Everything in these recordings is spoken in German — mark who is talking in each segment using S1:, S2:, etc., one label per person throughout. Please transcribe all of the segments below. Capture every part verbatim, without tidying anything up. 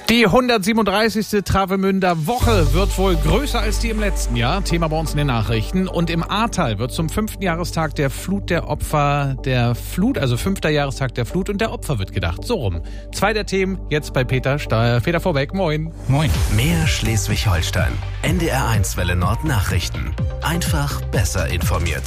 S1: Die hundertsiebenunddreißigste Travemünder Woche wird wohl größer als die im letzten Jahr. Thema bei uns in den Nachrichten. Und im Ahrtal wird zum fünften Jahrestag der Flut der Opfer der Flut, also fünfter Jahrestag der Flut und der Opfer wird gedacht. So rum. Zwei der Themen jetzt bei Peter Steier. Peter Vorbeck, moin.
S2: Moin. Mehr Schleswig-Holstein. N D R eins Welle Nord Nachrichten. Einfach besser informiert.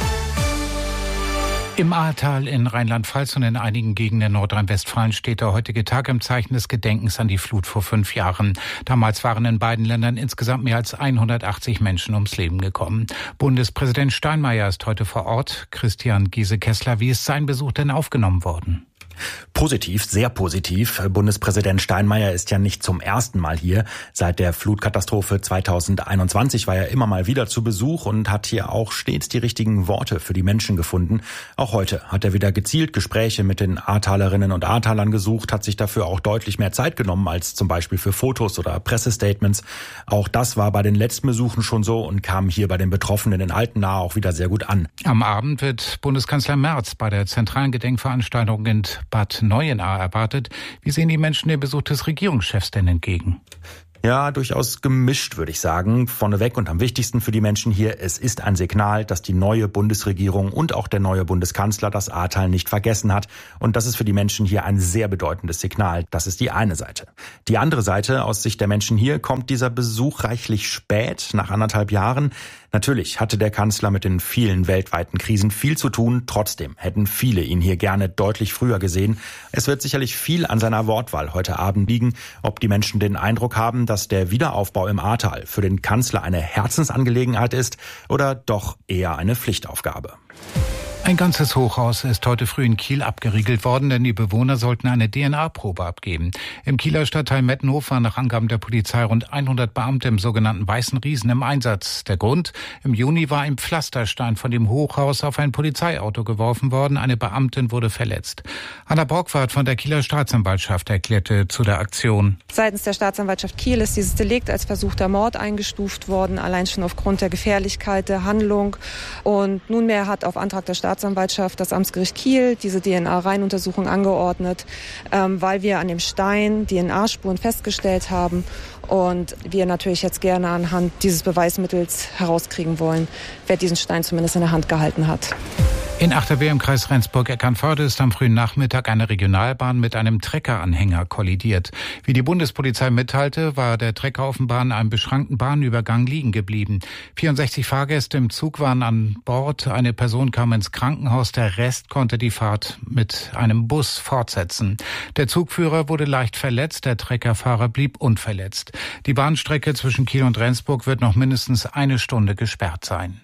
S3: Im Ahrtal in Rheinland-Pfalz und in einigen Gegenden Nordrhein-Westfalen steht der heutige Tag im Zeichen des Gedenkens an die Flut vor fünf Jahren. Damals waren in beiden Ländern insgesamt mehr als hundertachtzig Menschen ums Leben gekommen. Bundespräsident Steinmeier ist heute vor Ort. Christian Giese-Kessler, wie ist sein Besuch denn aufgenommen worden?
S4: Positiv, sehr positiv. Bundespräsident Steinmeier ist ja nicht zum ersten Mal hier. Seit der Flutkatastrophe zweitausendeinundzwanzig war er immer mal wieder zu Besuch und hat hier auch stets die richtigen Worte für die Menschen gefunden. Auch heute hat er wieder gezielt Gespräche mit den Ahrtalerinnen und Ahrtalern gesucht, hat sich dafür auch deutlich mehr Zeit genommen als zum Beispiel für Fotos oder Pressestatements. Auch das war bei den letzten Besuchen schon so und kam hier bei den Betroffenen in Altenahr auch wieder sehr gut an.
S3: Am Abend wird Bundeskanzler Merz bei der zentralen Gedenkveranstaltung in Bad Neuenahr erwartet. Wie sehen die Menschen den Besuch des Regierungschefs denn entgegen?
S4: Ja, durchaus gemischt, würde ich sagen. Vorneweg und am wichtigsten für die Menschen hier, es ist ein Signal, dass die neue Bundesregierung und auch der neue Bundeskanzler das Ahrtal nicht vergessen hat. Und das ist für die Menschen hier ein sehr bedeutendes Signal. Das ist die eine Seite. Die andere Seite, aus Sicht der Menschen hier, kommt dieser Besuch reichlich spät, nach anderthalb Jahren. Natürlich hatte der Kanzler mit den vielen weltweiten Krisen viel zu tun. Trotzdem hätten viele ihn hier gerne deutlich früher gesehen. Es wird sicherlich viel an seiner Wortwahl heute Abend liegen, ob die Menschen den Eindruck haben, dass der Wiederaufbau im Ahrtal für den Kanzler eine Herzensangelegenheit ist oder doch eher eine Pflichtaufgabe.
S3: Ein ganzes Hochhaus ist heute früh in Kiel abgeriegelt worden, denn die Bewohner sollten eine D N A-Probe abgeben. Im Kieler Stadtteil Mettenhof waren nach Angaben der Polizei rund hundert Beamte im sogenannten Weißen Riesen im Einsatz. Der Grund? Im Juni war ein Pflasterstein von dem Hochhaus auf ein Polizeiauto geworfen worden. Eine Beamtin wurde verletzt. Anna Brockwart von der Kieler Staatsanwaltschaft erklärte zu der Aktion.
S5: Seitens der Staatsanwaltschaft Kiel ist dieses Delikt als versuchter Mord eingestuft worden, allein schon aufgrund der Gefährlichkeit der Handlung. Und nunmehr hat auf Antrag der Staatsanwaltschaft Staatsanwaltschaft, das Amtsgericht Kiel, diese D N A-Reihenuntersuchung angeordnet, ähm, weil wir an dem Stein D N A-Spuren festgestellt haben und wir natürlich jetzt gerne anhand dieses Beweismittels herauskriegen wollen, wer diesen Stein zumindest in der Hand gehalten hat.
S3: In Achterwehr im Kreis Rendsburg-Eckernförde ist am frühen Nachmittag eine Regionalbahn mit einem Treckeranhänger kollidiert. Wie die Bundespolizei mitteilte, war der Trecker offenbar in einem beschrankten Bahnübergang liegen geblieben. vierundsechzig Fahrgäste im Zug waren an Bord. Eine Person kam ins Krankenhaus. Der Rest konnte die Fahrt mit einem Bus fortsetzen. Der Zugführer wurde leicht verletzt. Der Treckerfahrer blieb unverletzt. Die Bahnstrecke zwischen Kiel und Rendsburg wird noch mindestens eine Stunde gesperrt sein.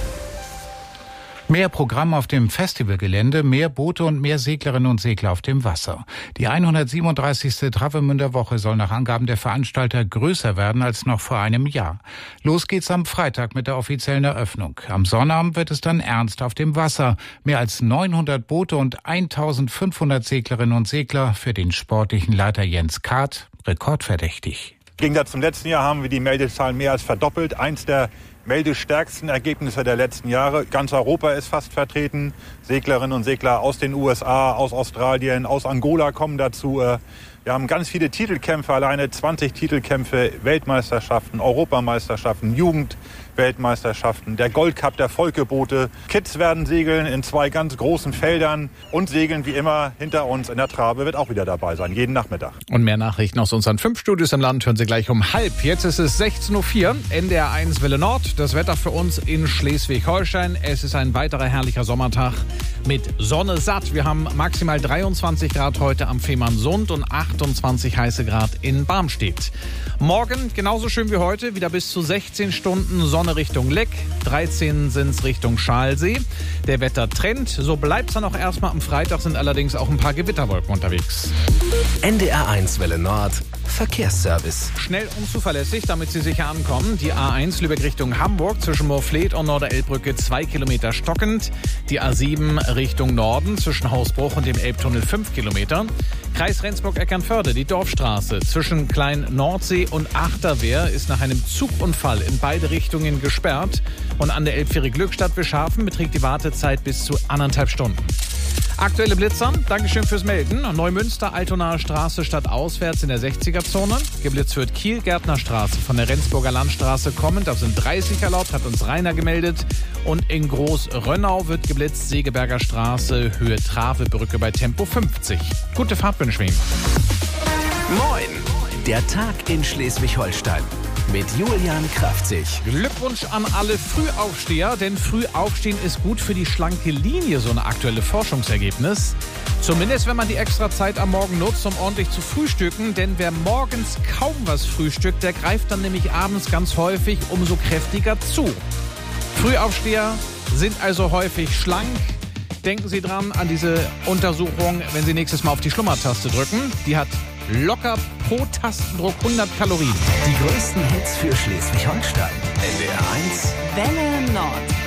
S3: Mehr Programm auf dem Festivalgelände, mehr Boote und mehr Seglerinnen und Segler auf dem Wasser. Die hundertsiebenunddreißigste Travemünder Woche soll nach Angaben der Veranstalter größer werden als noch vor einem Jahr. Los geht's am Freitag mit der offiziellen Eröffnung. Am Sonnabend wird es dann ernst auf dem Wasser. Mehr als neunhundert Boote und eintausendfünfhundert Seglerinnen und Segler, für den sportlichen Leiter Jens Kath rekordverdächtig.
S6: Im Gegensatz zum letzten Jahr haben wir die Meldezahlen mehr als verdoppelt. Eins der meldestärksten Ergebnisse der letzten Jahre. Ganz Europa ist fast vertreten. Seglerinnen und Segler aus den U S A, aus Australien, aus Angola kommen dazu. Wir haben ganz viele Titelkämpfe, alleine zwanzig Titelkämpfe, Weltmeisterschaften, Europameisterschaften, Jugendweltmeisterschaften, der Goldcup der Volkeboote. Kids werden segeln in zwei ganz großen Feldern und segeln wie immer hinter uns in der Trabe wird auch wieder dabei sein, jeden Nachmittag.
S1: Und mehr Nachrichten aus unseren fünf Studios im Land hören Sie gleich um halb. Jetzt ist es sechzehn Uhr vier, N D R eins Welle Nord. Das Wetter für uns in Schleswig-Holstein. Es ist ein weiterer herrlicher Sommertag mit Sonne satt. Wir haben maximal dreiundzwanzig Grad heute am Fehmarnsund und achtundzwanzig heiße Grad in Barmstedt. Morgen genauso schön wie heute, wieder bis zu sechzehn Stunden Sonne Richtung Leck, dreizehn sind es Richtung Schalsee. Der Wettertrend, so bleibt es dann auch erstmal. Am Freitag sind allerdings auch ein paar Gewitterwolken unterwegs.
S2: N D R eins Welle Nord Verkehrsservice.
S1: Schnell und zuverlässig, damit Sie sicher ankommen. Die A eins Lübeck Richtung Hamburg zwischen Moorfleet und Norderelbbrücke zwei Kilometer stockend. Die A sieben Richtung Norden zwischen Hausbruch und dem Elbtunnel fünf Kilometer. Kreis Rendsburg-Eckernförde, die Dorfstraße zwischen Klein-Nordsee und Achterwehr ist nach einem Zugunfall in beide Richtungen gesperrt. Und an der Elbfähre Glückstadt-Wischhafen beträgt die Wartezeit bis zu anderthalb Stunden. Aktuelle Blitzer, Dankeschön fürs Melden. Neumünster, Altonaer Straße stadtauswärts in der sechziger-Zone. Geblitzt wird Kiel, Gärtnerstraße von der Rendsburger Landstraße kommend. Da sind dreißig erlaubt, hat uns Rainer gemeldet. Und in Groß-Rönnau wird geblitzt, Segeberger Straße, Höhe Travebrücke bei Tempo fünfzig. Gute Fahrt wünschen wir Ihnen.
S2: Moin! Der Tag in Schleswig-Holstein mit Julian Kraftzig.
S1: Glückwunsch an alle Frühaufsteher, denn Frühaufstehen ist gut für die schlanke Linie, so ein aktuelles Forschungsergebnis. Zumindest, wenn man die extra Zeit am Morgen nutzt, um ordentlich zu frühstücken. Denn wer morgens kaum was frühstückt, der greift dann nämlich abends ganz häufig umso kräftiger zu. Frühaufsteher sind also häufig schlank. Denken Sie dran an diese Untersuchung, wenn Sie nächstes Mal auf die Schlummertaste drücken. Die hat locker pro Tastendruck hundert Kalorien.
S2: Die größten Hits für Schleswig-Holstein. N D R eins
S7: Welle Nord.